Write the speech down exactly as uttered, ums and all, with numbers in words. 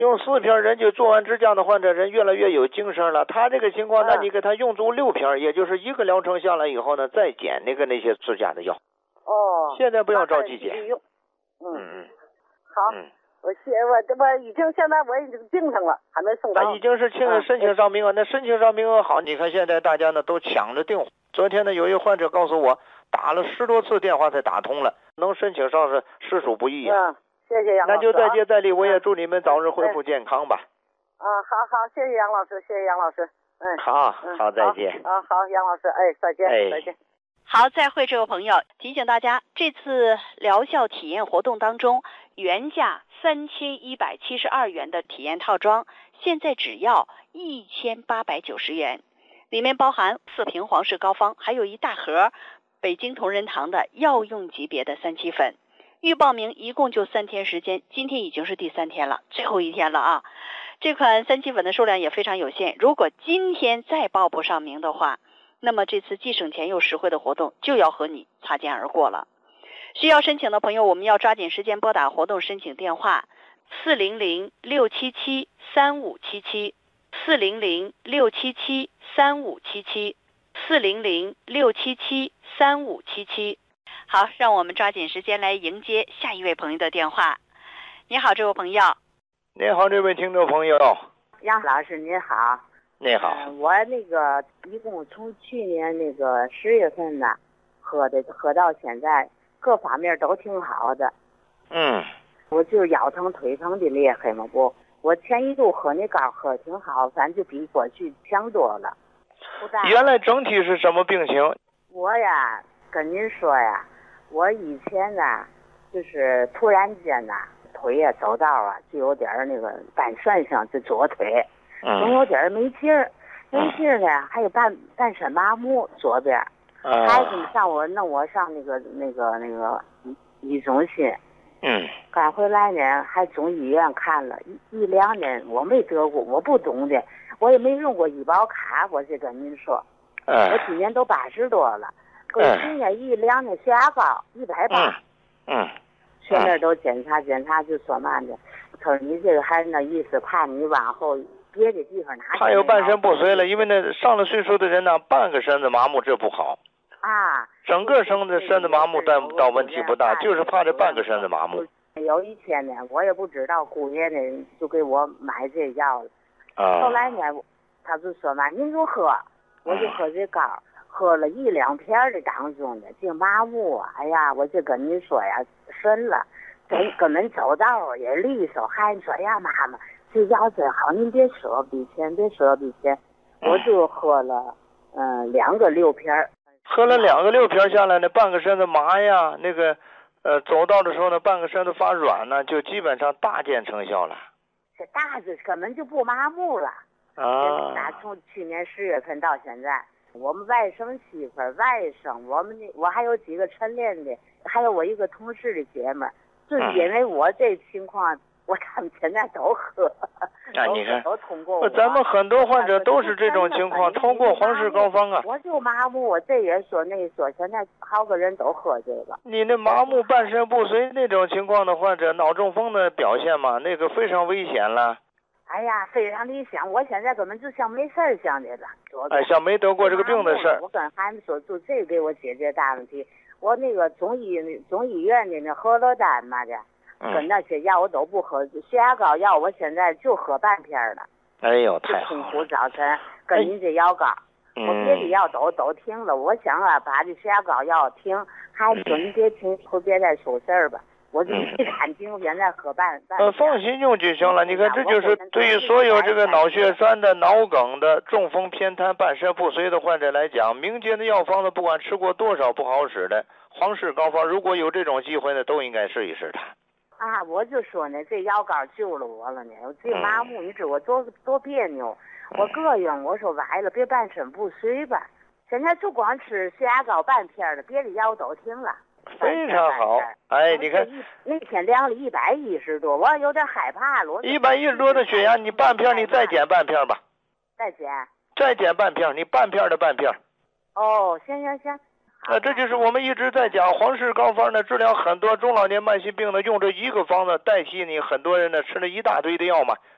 用四片人就做完支架的患者人越来越有精神了。他这个情况，那你给他用足六片，也就是一个疗程下来以后呢，再减那个那些支架的药。 哦。 现在不要着急减。 用。 嗯嗯。 好。嗯。我写我这不已经现在我已经病上了，还没送到。 他已经是请申请上名额，那申请上名额好，你看现在大家呢都抢着订。昨天呢有一个患者告诉我，打了十多次电话才打通了，能申请上是实属不易啊。嗯，谢谢杨老师。 那就再接再厉，我也祝你们早日恢复健康吧。 啊，好好，谢谢杨老师，谢谢杨老师。嗯， 好，好，再见。 啊，好，杨老师，哎，再见， 哎， 再见。 好，再会，这位朋友，提醒大家，这次疗效体验活动当中，原价三千一百七十二元的体验套装，现在只要一千八百九十元，里面包含四瓶皇氏膏方，还有一大盒北京同仁堂的药用级别的三七粉。预报名一共就三天时间，今天已经是第三天了，最后一天了啊！这款三七粉的数量也非常有限，如果今天再报不上名的话，那么这次既省钱又实惠的活动就要和你擦肩而过了。需要申请的朋友，我们要抓紧时间拨打活动申请电话四零零六七七三五七七，四零零六七七三五七七，四零零六七七三五七七。好，让我们抓紧时间来迎接下一位朋友的电话。你好，这位朋友。 你好，这位听众朋友。 杨老师您好。 你好。 呃、我那个一共从去年那个十月份呢，喝的喝到现在，各方面都挺好的。 嗯。 我就是腰疼腿疼的厉害嘛不，我前一度喝那膏喝挺好，反正就比过去强多了。 原来整体是什么病情？ 我呀，跟您说呀，我以前呢，就是突然间呢，腿呀走道啊，就有点那个半身上，就左腿，总有点没劲儿，没劲儿呢，还有半半身麻木左边。 啊。 孩子上我弄我上那个那个那个医中心。 嗯。 赶回来呢，还中医院看了一一两年，我没得过，我不懂的，我也没用过医保卡，我就跟您说。 嗯。 我今年都八十多了。过去年一量的血压高一百八， 嗯， 去那儿都检查检查，就说嘛呢，他说你这个还是那意思，怕你往后别的地方拿。 他有半身不遂了，因为那上了岁数的人呢，半个身子麻木这不好。 啊。 整个身子身子麻木倒倒问题不大，就是怕这半个身子麻木。 有一天呢，我也不知道，姑爷呢就给我买这药了。 啊。 后来呢，他就说嘛，您就喝，我就喝这膏。喝了一两片的当中的这麻木啊，哎呀，我就跟你说呀，神了，根根本走道也利索。孩子说呀，妈妈，这药真好，您别舍不得钱，别舍不得钱。我就喝了，嗯，两个六片。 喝了两个六片下来呢，半个身子麻呀，那个，呃，走道的时候呢，半个身子发软呢，就基本上大见成效了。 这大子根本就不麻木了。 啊。 打从去年十月份到现在。我们外甥媳妇儿、外甥，我们那我还有几个晨练的，还有我一个同事的姐们儿，就是因为我这情况，我他们现在都喝。 啊，你看， 都通过我。 咱们很多患者都是这种情况，通过皇氏膏方啊。 我就麻木，我这也说那说，现在好个人都喝这个。 你那麻木、半身不遂那种情况的患者，脑中风的表现嘛，那个非常危险了。 哎呀，非常理想，我现在根本就像没事儿像的了。 哎，像没得过这个病的事儿。 我跟孩子说，就这给我解决大问题。我那个中医中医院的那荷罗丹嘛的， 嗯、 跟那些药我都不喝，血压高药我现在就喝半片了。 哎呦，太好了！ 痛苦早晨跟您这药膏，哎、我别的药都、嗯、都停了。我想啊，把这血压高药停，孩子说你别停，回别再出事儿吧。我就一看停，现在喝半半。 呃，放心用就行了。你看，这就是对于所有这个脑血栓的、脑梗的、中风偏瘫、半身不遂的患者来讲，民间的药方呢，不管吃过多少不好使的，皇氏膏方如果有这种机会呢，都应该试一试它。 啊，我就说呢，这药膏救了我了呢。我这麻木，你知我多多别扭，我膈应。我说崴了，别半身不遂吧。现在就光吃血压膏半片了，别的药都停了。 非常好，哎，你看那天量了一百一十多，我有点害怕了。 一百一十多的血压，你半片你再减半片吧。 再减。 再减半片，你半片的半片。 哦，行行行。 呃，这就是我们一直在讲皇氏膏方呢，治疗很多中老年慢性病呢，用这一个方子代替你很多人呢吃了一大堆的药嘛。